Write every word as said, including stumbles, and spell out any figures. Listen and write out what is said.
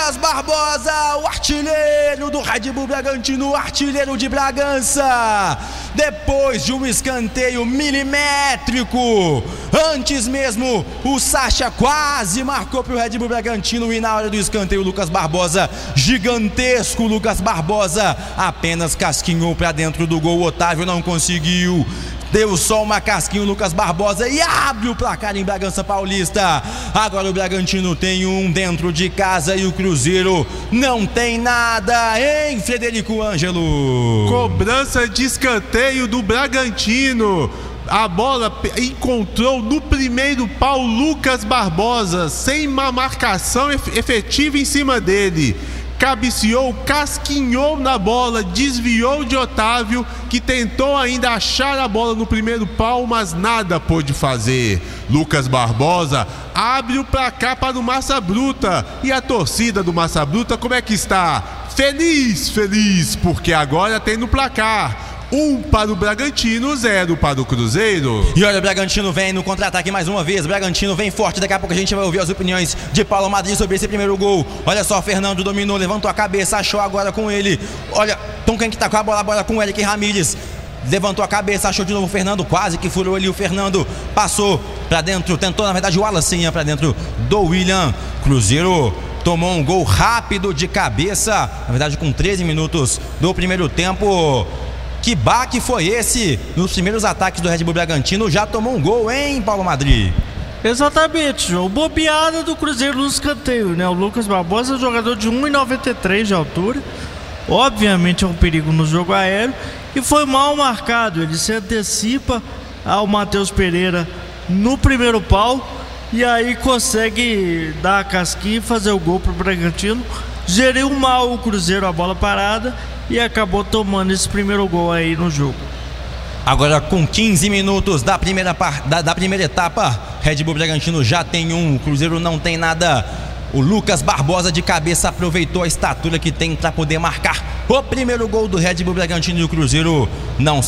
Lucas Barbosa, o artilheiro do Red Bull Bragantino, o artilheiro de Bragança. Depois de um escanteio milimétrico, antes mesmo o Sacha quase marcou para o Red Bull Bragantino, e na hora do escanteio o Lucas Barbosa, gigantesco Lucas Barbosa, apenas casquinhou para dentro do gol. O Otávio não conseguiu. Deu só uma casquinha o Lucas Barbosa e abre o placar em Bragança Paulista. Agora o Bragantino tem um dentro de casa e o Cruzeiro não tem nada, hein, Frederico Ângelo? Cobrança de escanteio do Bragantino. A bola encontrou no primeiro pau Lucas Barbosa, sem uma marcação efetiva em cima dele. Cabeceou, casquinhou na bola, desviou de Otávio, que tentou ainda achar a bola no primeiro pau, mas nada pôde fazer. Lucas Barbosa abre o placar para o Massa Bruta. E a torcida do Massa Bruta, como é que está? Feliz, feliz, porque agora tem no placar um para o Bragantino, zero para o Cruzeiro. E olha, o Bragantino vem no contra-ataque mais uma vez. O Bragantino vem forte. Daqui a pouco a gente vai ouvir as opiniões de Paulo Madrid sobre esse primeiro gol. Olha só, Fernando dominou, levantou a cabeça, achou agora com ele. Olha, então quem que tá com a bola? A bola com o Eric Ramírez. Levantou a cabeça, achou de novo o Fernando, quase que furou ali o Fernando. Passou pra dentro, tentou na verdade o Wallacinha pra dentro do William. Cruzeiro tomou um gol rápido de cabeça, na verdade com treze minutos do primeiro tempo. Que baque foi esse nos primeiros ataques do Red Bull Bragantino? Já tomou um gol, hein, Paulo Madrid? Exatamente, João. Bobeada do Cruzeiro no escanteio, né? O Lucas Barbosa é um jogador de um e noventa e três de altura. Obviamente é um perigo no jogo aéreo. E foi mal marcado. Ele se antecipa ao Matheus Pereira no primeiro pau. E aí consegue dar a casquinha e fazer o gol pro Bragantino. Geriu mal o Cruzeiro a bola parada e acabou tomando esse primeiro gol aí no jogo. Agora com quinze minutos da primeira, par, da, da primeira etapa, Red Bull Bragantino já tem um, o Cruzeiro não tem nada. O Lucas Barbosa de cabeça aproveitou a estatura que tem para poder marcar o primeiro gol do Red Bull Bragantino, e o Cruzeiro não